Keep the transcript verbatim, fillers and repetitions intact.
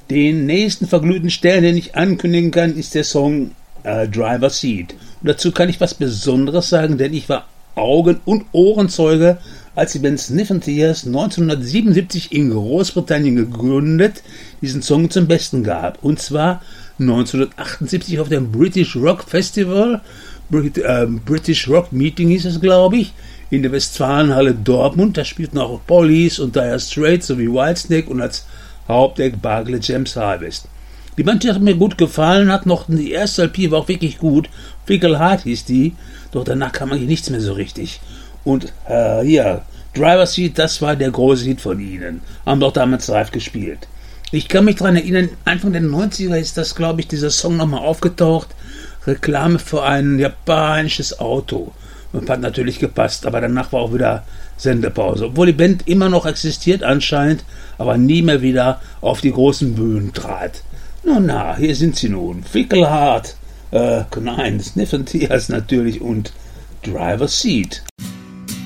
Den nächsten verglühten Stern, den ich ankündigen kann, ist der Song äh, Driver's Seat. Und dazu kann ich was Besonderes sagen, denn ich war Augen- und Ohrenzeuge, als die Band Sniff and Tears neunzehnhundertsiebenundsiebzig in Großbritannien gegründet diesen Song zum Besten gab. Und zwar neunzehnhundertachtundsiebzig auf dem British Rock Festival, Brit- äh, British Rock Meeting hieß es, glaube ich, in der Westfalenhalle Dortmund. Da spielten auch Police und Dire Straits sowie Whitesnake und als Hauptact Barclay James Harvest. Die Band hat mir gut gefallen, hat noch die erste L P war auch wirklich gut. Fickle Heart hieß die, doch danach kam eigentlich nichts mehr so richtig. Und äh, ja, Driver's Seat, das war der große Hit von ihnen. Haben doch damals live gespielt. Ich kann mich daran erinnern, Anfang der neunziger ist das, glaube ich, dieser Song nochmal aufgetaucht. Reklame für ein japanisches Auto. Und hat natürlich gepasst, aber danach war auch wieder Sendepause. Obwohl die Band immer noch existiert anscheinend, aber nie mehr wieder auf die großen Bühnen trat. Na na, hier sind sie nun. Fickle Heart, äh, nein, Sniff and Tears natürlich und Driver's Seat.